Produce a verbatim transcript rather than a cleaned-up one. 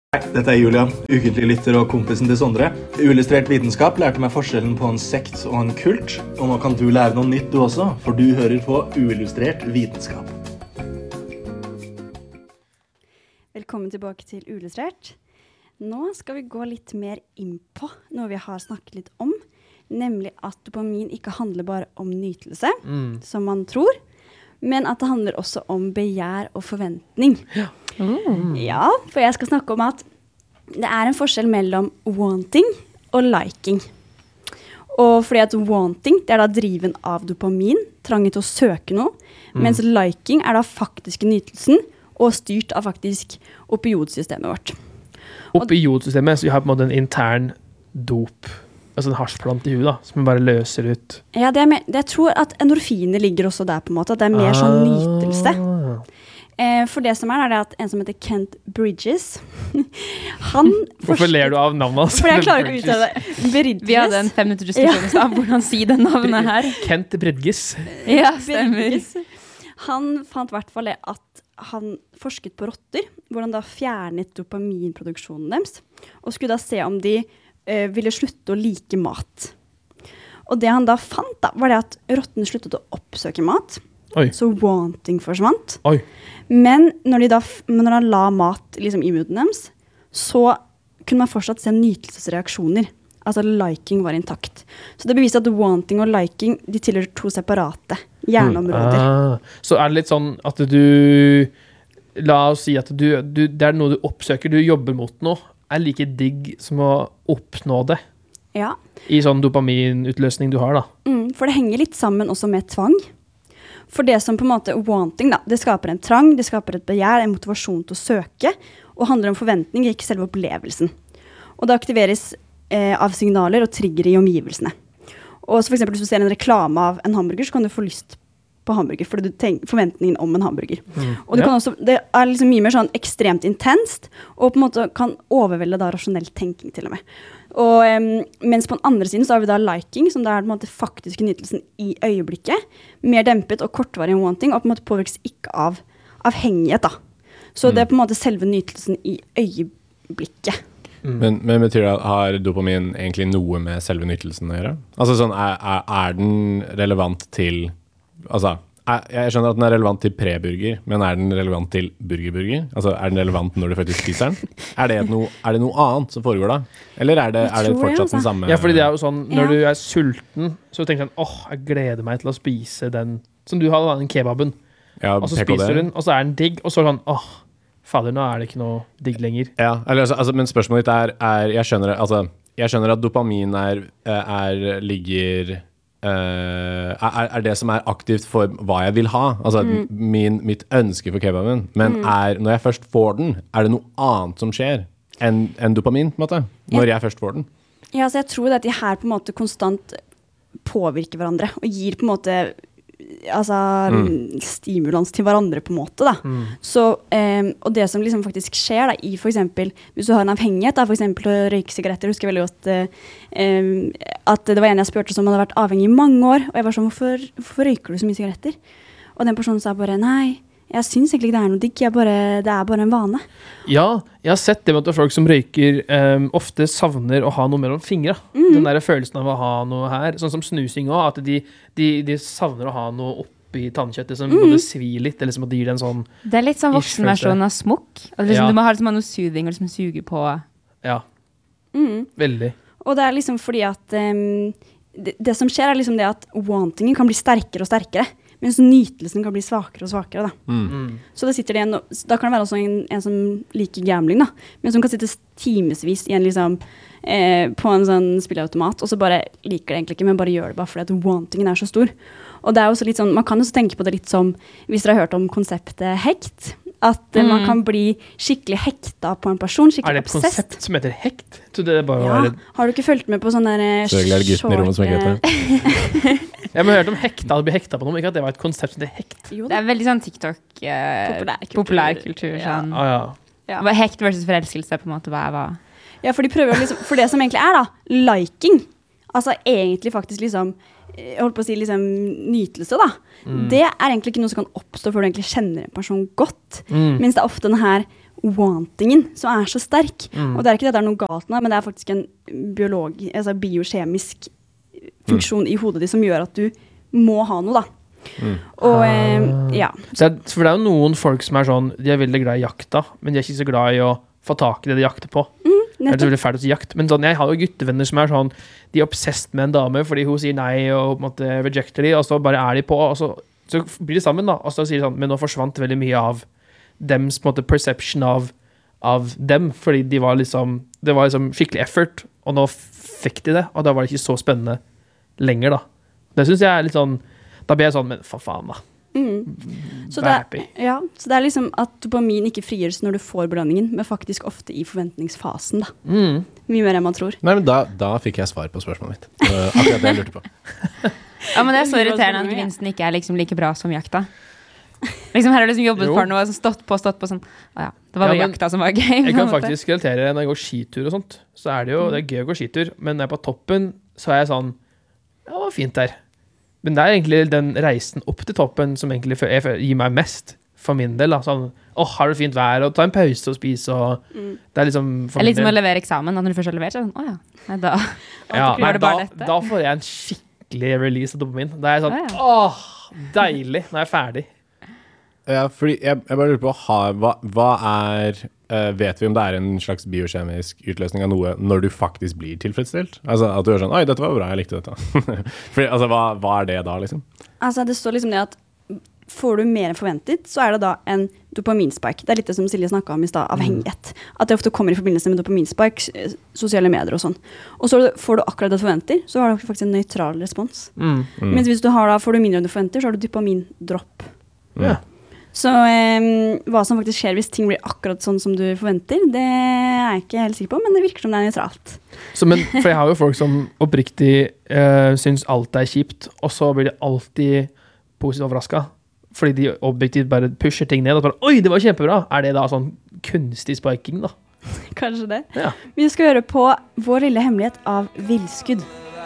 Dette er Julian, ukentlig lytter og kompisen til Sondre. Uillustrert vitenskap lærte meg forskjellen på en sekt og en kult. Og nå kan du lære noe nytt du også, for du hører på Uillustrert vitenskap. Velkommen tilbake til Uillustrert. Nå skal vi gå litt mer inn på noe vi har snakket litt om, nemlig at dopamin ikke handler bare om nytelse, mm. som man tror, men at det handler også om begjær og forventning. Ja. Mm. Ja, for jeg skal snakke om at det er en forskjell mellom wanting og liking. Og fordi at wanting, det er da driven av dopamin, trangen til å søke noe, mm. mens liking er da faktiske nytelsen og styrt av faktisk opioidsystemet vårt. Opioidsystemet, så vi har på en måte en intern dop, altså en hasjplant i huet da, som vi bare løser ut. Ja, det er mer, det jeg tror at endorfiner ligger også der på en måte, at det er mer ah. sånn nytelse. Eh, for det som er, er det at en som heter Kent Bridges, han... Hvorfor ler du av navnet hans? For jeg klarer ikke å uttale det. Bridges. Vi hadde en fem minutter diskusjon av hvordan si den navnet her. Kent Bridges. Ja, stemmer. Han fant i hvert fall det at han forsket på rotter, hvor han da fjernet dopaminproduksjonen deres, og skulle da se om de eh, ville slutte å like mat. Og det han da fant da, var det at rottene sluttet å oppsøke mat, Oi. Så wanting forsvant. Oi. Men når de da når han la mat liksom, i munnen deres, så kunne man fortsatt se nytelsesreaksjoner. Altså liking var intakt. Så det beviser at wanting og liking, de tilhører to separate hjerneområder. Mm. Ah. Så er det litt sånn at du, la oss si at du, du, det er noe du oppsøker, du jobber mot noe, er like digg som å oppnå det. Ja. I sånn dopaminutløsning du har da. Mm, for det henger litt sammen også med tvang. For det som på en måte wanting da, det skaper en trang, det skaper et begjær, en motivasjon til å søke, og handler om forventning, ikke selve opplevelsen. Og det aktiveres eh, av signaler og trigger i omgivelsene. Og så for eksempel hvis du ser en reklame av en hamburger, så kan du få lyst på hamburger, fordi du tenker forventningen om en hamburger. Mm. Og du ja. kan også, det er liksom mye mer sånn ekstremt intenst, og på en måte kan overvelde da rasjonell tenking til og med. Og, um, mens på den andre siden så har vi da liking, som da er på en måte faktiske nytelsen i øyeblikket, mer dempet og kortvarig enn wanting, og på en måte påvirkes ikke av avhengighet da. Så mm. det er på en måte selve nytelsen i øyeblikket. Mm. Men, men betyr det at har dopamin egentlig noe med selve nytelsen å gjøre? Altså sånn, er, er, er den relevant til, altså, er, jeg skjønner at den er relevant til preburger, men er den relevant til burgerburger? Altså, er den relevant når du faktisk spiser den? Er det noe, er det noe annet som foregår da? Eller er det, er det fortsatt den samme? Ja, fordi det er jo sånn, når ja. du er sulten, så tenker du sånn, åh, jeg gleder meg til å spise den, som du hadde da, den kebaben. Ja, og så spiser du den, og så er den digg, og så sånn, åh, fader, nå er det ikke noe digg lenger. Ja, eller, altså, men spørsmålet ditt er, er jeg, skjønner, altså, jeg skjønner at dopamin er, er ligger... Uh, er, er det som er aktivt for hva jeg vil ha, altså mm. min, mitt ønske for kebaben, men mm. er, når jeg først får den, er det noe annet som skjer enn en dopamin, på en måte, når ja. jeg først får den? Ja, så jeg tror at de her på en måte konstant påvirker hverandre, og gir på en måte altså, mm. stimulans til hverandre på en måte da. Mm. Så, um, og det som liksom faktisk skjer da, i for eksempel, hvis du har en avhengighet da, for eksempel å røyke sigaretter, husker jeg veldig godt uh, um, at det var en jeg spurte som hadde vært avhengig i mange år, og jeg var sånn, hvorfor, hvorfor røyker du så mye sigaretter? Og den personen sa bare, nei, jeg synes egentlig ikke det er noe digg, jeg bare, det er bare en vane. Ja, jeg har sett det med at folk som røyker um, ofte savner å ha noe mellom fingre. Mm. Den der følelsen av å ha noe her, sånn som snusing også, at de, de, de savner å ha noe oppi tannkjøttet som mm. både svir litt, eller som at de gir den sånn... Det er litt sånn voksenversjon av smokk. Altså, liksom, ja. Du må ha liksom, noe soothing og liksom suge på. Ja, mm. veldig. Og det er liksom fordi at um, det, det som skjer er liksom det at wantingen kan bli sterkere og sterkere. Mens nytelsen kan bli svakere og svakere da. Mm. Så det sitter det en, da kan det være også en, en som liker gambling da, men som kan sitte timesvis i en liksom, eh, på en sånn spilleautomat, og så bare liker det egentlig ikke, men bare gjør det bare fordi at wantingen er så stor. Og det er også litt sånn, man kan også tenke på det litt som, hvis dere har hørt om konseptet hekt, at mm. man kan bli skikkelig hekta på en person, skikkelig obsessed. Er det et konsept som heter hekt? Det bare ja, var et... har du ikke følt med på sånne der så er det gutten i rommet som ikke heter det. Jeg har hørt om hekta, å bli hekta på noe, ikke at det var et konsept som heter hekt. Jo, det er veldig sånn TikTok eh, populærkultur. Populærkultur sånn. Ja. Ah, ja. Ja. Hekt versus forelskelse på en måte, hva er hva? Ja, for de prøver liksom, for det som egentlig er da, liking, altså egentlig faktisk liksom, jeg holdt på å si liksom nytelse da, mm. det er egentlig ikke noe som kan oppstå før du egentlig kjenner en person godt, mm. mens det er ofte den her wantingen som er så sterk. Mm. Og det er ikke det det er noe galt med, men det er faktisk en biolog, altså biokjemisk funksjon mm. i hodet ditt som gjør at du må ha noe, da. Mm. Og eh, ja. Så det er, for det er jo noen folk som er sånn, de er veldig glad i jakta, men de er ikke så glad i å få tak i det de jakter på. Mm, det er så veldig fælt å si jakt. Men sånn, jeg har jo guttevenner som er sånn, de er obsessed med en dame fordi hun sier nei og på en måte rejecter de, og så bare er de på, og så, så blir de sammen da, og så sier de sånn, men nå forsvant veldig mye av dems på en måte perception av, av dem, fordi de var liksom, det var liksom skikkelig effort, og nå fikk de det, og da var det ikke så spennende lenger da. Det synes jeg er litt sånn, da blir jeg sånn, men for faen da. Mm. Så, det, ja, så det er liksom at dopamin ikke frigjøres når du får belønningen, men faktisk ofte i forventningsfasen da. Mm. Mye mer enn man tror. Nei, men da, da fikk jeg svar på spørsmålet mitt. Uh, akkurat det jeg lurte på. Ja, men det er så irriterende at gevinsten ikke er liksom like bra som jakta. Liksom her har liksom jobbet jo. For noe, stått på, stått på sånn, ah, ja, det var bare ja, jakta som var gøy. Jeg kan faktisk relatere når jeg går skitur og sånt, så er det jo, det er gøy å gå skitur, men når jeg er på toppen, så er jeg sånn, ja, det var fint der. Men det er egentlig den reisen opp til toppen som egentlig gir meg mest for min del. Da. Sånn, åh, har det fint vær, og ta en pause og spise. Og mm. Det er liksom... Det er litt som å levere eksamen, at når du først har levert, så er det sånn, åh ja, nei, da, ja, nei, da, da får jeg en skikkelig release av dopamin. Da er jeg sånn, ah, ja. åh, deilig, når jeg er ferdig. Ja, fordi jeg, jeg bare lurer på, hva, hva er... Uh, vet vi om det er en slags biokjemisk utløsning av noe når du faktisk blir tilfredsstilt? Altså at du er sånn, oi, dette var bra, jeg likte dette. Fordi, altså, hva, hva er det da, liksom? Altså, det står liksom det at får du mer enn forventet, så er det da en dopaminspike. Det er litt det som Silje snakket om i sted, avhengighet. Mm. At det ofte kommer i forbindelse med dopaminspike, sosiale medier og sånn. Og så får du akkurat det du forventer, så har du faktisk en nøytral respons. Mm. Mm. Mens hvis du har da, får du mindre enn du forventer, så har du dopamindropp. Ja. Mm. Så um, hva som faktisk skjer hvis ting blir akkurat sånn som du forventer, det er jeg ikke helt sikker på, men det virker som det er nøytralt. Så, men, for jeg har jo folk som oppriktig uh, synes alt er kjipt, og så blir de alltid positivt overrasket, fordi de objektivt bare pusher ting ned, og bare, oi, det var kjempebra! Er det da sånn kunstig spiking da? Kanskje det. Ja. Vi skal høre på Vår lille hemmelighet av Villskudd.